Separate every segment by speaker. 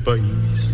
Speaker 1: país.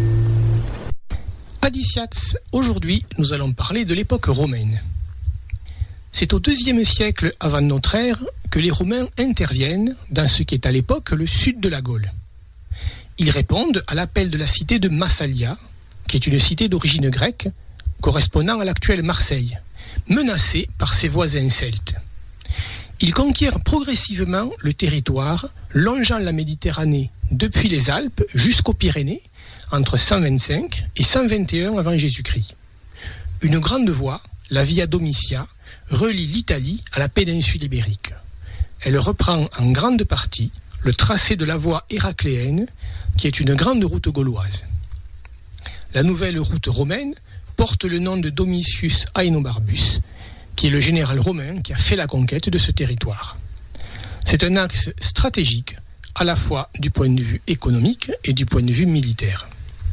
Speaker 2: Adiciats, aujourd'hui nous allons parler de l'époque romaine. C'est au IIe siècle avant notre ère que les Romains interviennent dans ce qui est à l'époque le sud de la Gaule. Ils répondent à l'appel de la cité de Massalia, qui est une cité d'origine grecque, correspondant à l'actuelle Marseille, menacée par ses voisins celtes. Ils conquièrent progressivement le territoire longeant la Méditerranée depuis les Alpes jusqu'aux Pyrénées, entre 125 et 121 avant Jésus-Christ. Une grande voie, la Via Domitia, relie l'Italie à la péninsule ibérique. Elle reprend en grande partie le tracé de la voie héracléenne, qui est une grande route gauloise. La nouvelle route romaine porte le nom de Domitius Aenobarbus, qui est le général romain qui a fait la conquête de ce territoire. C'est un axe stratégique, à la fois du point de vue économique et du point de vue militaire.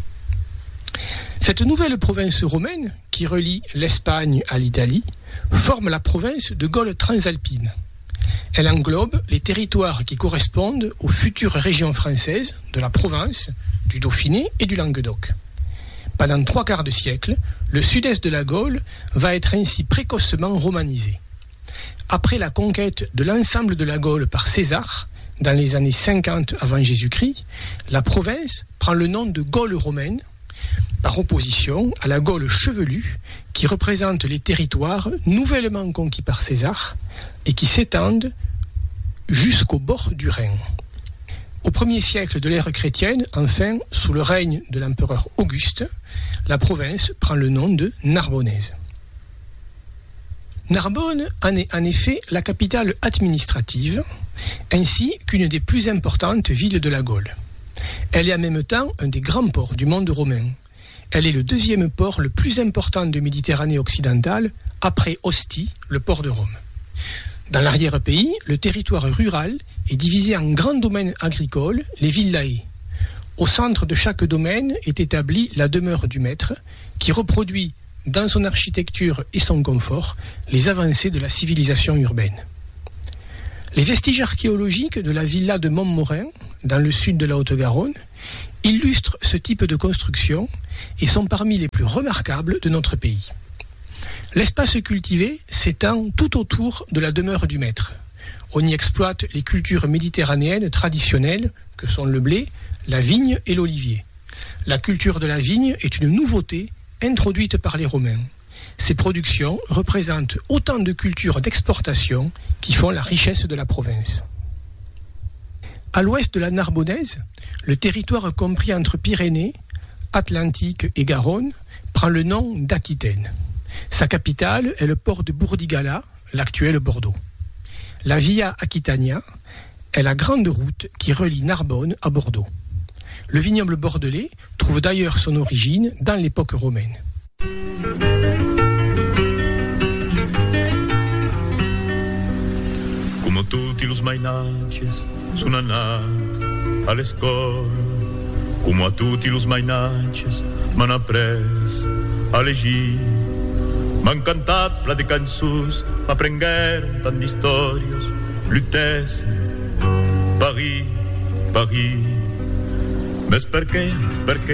Speaker 2: Cette nouvelle province romaine, qui relie l'Espagne à l'Italie, forme la province de Gaule transalpine. Elle englobe les territoires qui correspondent aux futures régions françaises de la Provence, du Dauphiné et du Languedoc. Pendant 3/4 de siècle, le sud-est de la Gaule va être ainsi précocement romanisé. Après la conquête de l'ensemble de la Gaule par César, dans les années 50 avant Jésus-Christ, la province prend le nom de Gaule romaine, par opposition à la Gaule chevelue, qui représente les territoires nouvellement conquis par César et qui s'étendent jusqu'au bord du Rhin. Au 1er siècle de l'ère chrétienne, enfin, sous le règne de l'empereur Auguste, la province prend le nom de Narbonnaise. Narbonne en est en effet la capitale administrative, ainsi qu'une des plus importantes villes de la Gaule. Elle est en même temps un des grands ports du monde romain. Elle est le 2e port le plus important de Méditerranée occidentale, après Ostie, le port de Rome. Dans l'arrière-pays, le territoire rural est divisé en grands domaines agricoles, les villae. Au centre de chaque domaine est établie la demeure du maître, qui reproduit, dans son architecture et son confort, les avancées de la civilisation urbaine. Les vestiges archéologiques de la villa de Montmorin, dans le sud de la Haute-Garonne, illustrent ce type de construction et sont parmi les plus remarquables de notre pays. L'espace cultivé s'étend tout autour de la demeure du maître. On y exploite les cultures méditerranéennes traditionnelles que sont le blé, la vigne et l'olivier. La culture de la vigne est une nouveauté introduite par les Romains. Ces productions représentent autant de cultures d'exportation qui font la richesse de la province. À l'ouest de la Narbonnaise, le territoire compris entre Pyrénées, Atlantique et Garonne prend le nom d'Aquitaine. Sa capitale est le port de Burdigala, l'actuel Bordeaux. La Via Aquitania est la grande route qui relie Narbonne à Bordeaux. Le vignoble bordelais trouve d'ailleurs son origine dans l'époque romaine.
Speaker 1: Come tutti los mainances sono andat a l'escola, come a tutti los mainances m'han après a llegir. M'han cantat pla de cançons, m'aprengueren tant d'històries, Lutèce, Paris, Paris. Més per què?